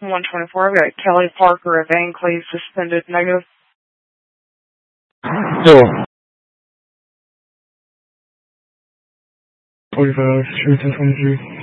124, I've got Kelly Parker of Van Cleve suspended negative. Hello. 45, 23.